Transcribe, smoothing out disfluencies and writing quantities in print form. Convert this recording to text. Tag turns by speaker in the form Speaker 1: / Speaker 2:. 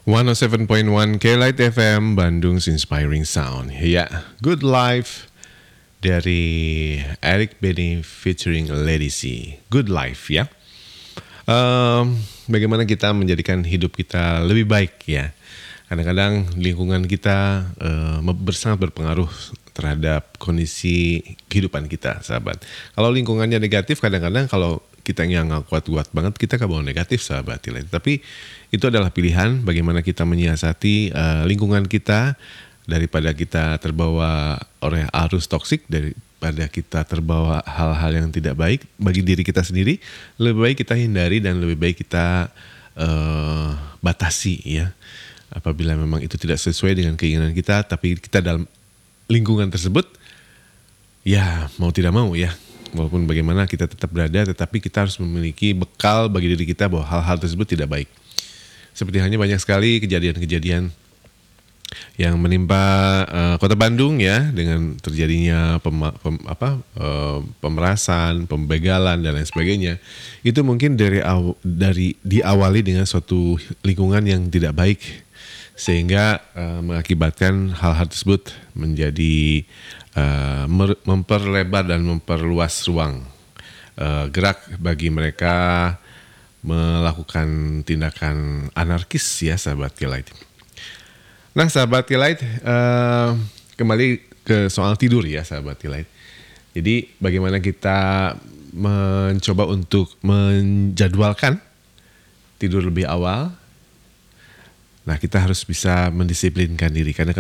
Speaker 1: 107.1 K-Light FM Bandung's Inspiring Sound. Ya, Good Life dari Eric Benny featuring Lady C. Good Life ya. Bagaimana kita menjadikan hidup kita lebih baik ya. Kadang-kadang lingkungan kita sangat berpengaruh terhadap kondisi kehidupan kita, sahabat. Kalau lingkungannya negatif, kadang-kadang kalau kita yang nggak kuat-kuat banget, kita kebawa negatif, sahabat. Tapi itu adalah pilihan bagaimana kita menyiasati lingkungan kita daripada kita terbawa oleh arus toksik, daripada kita terbawa hal-hal yang tidak baik bagi diri kita sendiri. Lebih baik kita hindari dan lebih baik kita batasi ya. Apabila memang itu tidak sesuai dengan keinginan kita, tapi kita dalam lingkungan tersebut, ya mau tidak mau ya, walaupun bagaimana kita tetap berada, tetapi kita harus memiliki bekal bagi diri kita bahwa hal-hal tersebut tidak baik. Seperti hanya banyak sekali kejadian-kejadian yang menimpa kota Bandung ya, dengan terjadinya pemerasan, pembegalan dan lain sebagainya. Itu mungkin diawali dengan suatu lingkungan yang tidak baik, sehingga mengakibatkan hal-hal tersebut menjadi memperlebar dan memperluas ruang gerak bagi mereka melakukan tindakan anarkis ya, sahabat K-Light. Nah, sahabat K-Light, kembali ke soal tidur ya, sahabat K-Light. Jadi bagaimana kita mencoba untuk menjadwalkan tidur lebih awal. Nah, kita harus bisa mendisiplinkan diri, karena